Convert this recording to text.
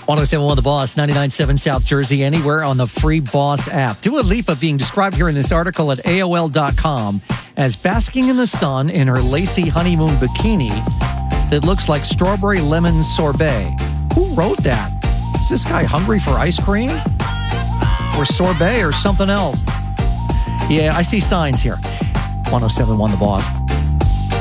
1071 The Boss, 99.7 South Jersey, anywhere on the free Boss app. Dua Lipa being described here in this article at AOL.com as basking in the sun in her lacy honeymoon bikini that looks like strawberry lemon sorbet. Who wrote that? Is this guy hungry for ice cream? Or sorbet or something else? Yeah, I see signs here. 1071 The Boss.